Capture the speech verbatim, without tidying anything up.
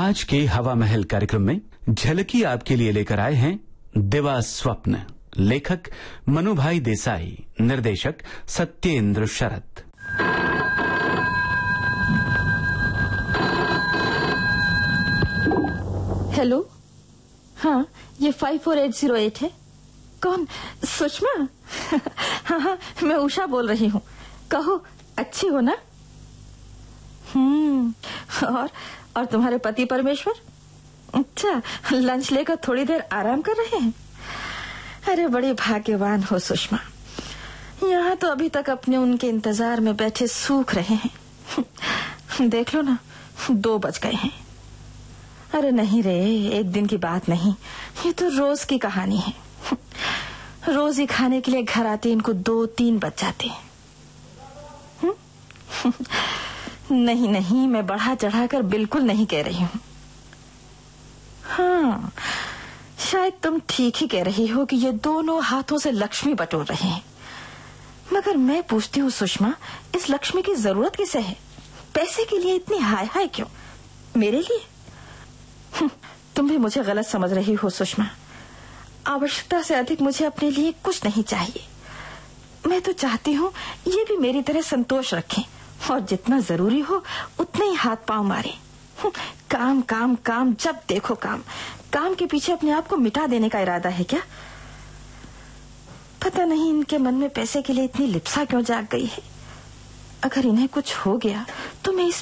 आज के हवा महल कार्यक्रम में झलकी आपके लिए लेकर आए हैं दिवा स्वप्न। लेखक मनुभाई देसाई, निर्देशक सत्येंद्र शरत। हेलो, हाँ, ये five four eight zero eight है। कौन? सुषमा? हाँ हाँ, मैं उषा बोल रही हूँ। कहो, अच्छी हो ना? हम्म, और और तुम्हारे पति परमेश्वर? अच्छा, लंच लेकर थोड़ी देर आराम कर रहे हैं। अरे बड़े भाग्यवान हो सुषमा, यहाँ तो अभी तक अपने उनके इंतजार में बैठे सूख रहे हैं। देख लो ना, दो बज गए हैं। अरे नहीं रे, एक दिन की बात नहीं, ये तो रोज की कहानी है। रोज ही खाने के लिए घर आते इनको दो तीन बज जाते हैं। नहीं नहीं, मैं बढ़ा चढ़ाकर बिल्कुल नहीं कह रही हूँ। हाँ, शायद तुम ठीक ही कह रही हो कि ये दोनों हाथों से लक्ष्मी बटोर रहे हैं। मगर मैं पूछती हूँ सुषमा, इस लक्ष्मी की जरूरत किसे है? पैसे के लिए इतनी हाय हाय क्यों? मेरे लिए? तुम भी मुझे गलत समझ रही हो सुषमा। आवश्यकता से अधिक मुझे अपने लिए कुछ नहीं चाहिए। मैं तो चाहती हूँ ये भी मेरी तरह संतोष रखें और जितना जरूरी हो उतने ही हाथ पांव मारे। काम काम काम, जब देखो काम। काम के पीछे अपने आप को मिटा देने का इरादा है क्या? पता नहीं इनके मन में पैसे के लिए इतनी लिप्सा क्यों जाग गई है। अगर इन्हें कुछ हो गया तो मैं इस